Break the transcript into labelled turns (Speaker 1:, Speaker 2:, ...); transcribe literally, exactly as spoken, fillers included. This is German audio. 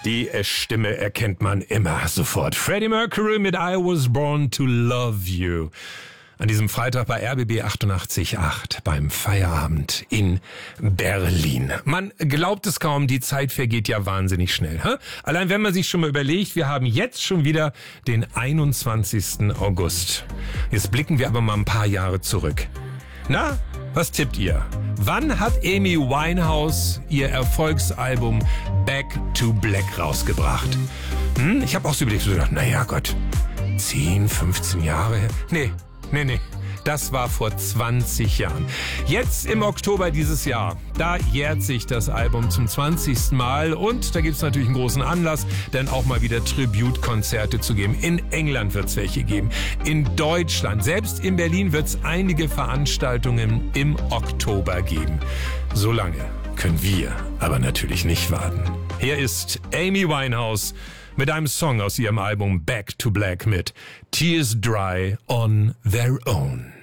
Speaker 1: Die äh, Stimme erkennt man immer sofort. Freddie Mercury mit I Was Born to Love You. An diesem Freitag bei R B B achtundachtzig Komma acht beim Feierabend in Berlin. Man glaubt es kaum, die Zeit vergeht ja wahnsinnig schnell. Hä? Allein wenn man sich schon mal überlegt, wir haben jetzt schon wieder den einundzwanzigsten August. Jetzt blicken wir aber mal ein paar Jahre zurück. Na, was tippt ihr? Wann hat Amy Winehouse ihr Erfolgsalbum Back to Black rausgebracht? Hm? Ich habe auch so überlegt, so gedacht, naja Gott, zehn, fünfzehn Jahre her? Nee. Nee, nee, das war vor zwanzig Jahren. Jetzt im Oktober dieses Jahr, da jährt sich das Album zum zwanzigsten Mal und da gibt's natürlich einen großen Anlass, denn auch mal wieder Tribute-Konzerte zu geben. In England wird's welche geben, in Deutschland, selbst in Berlin wird's einige Veranstaltungen im Oktober geben. So lange können wir aber natürlich nicht warten. Hier ist Amy Winehouse mit einem Song aus ihrem Album Back to Black mit Tears Dry on Their Own.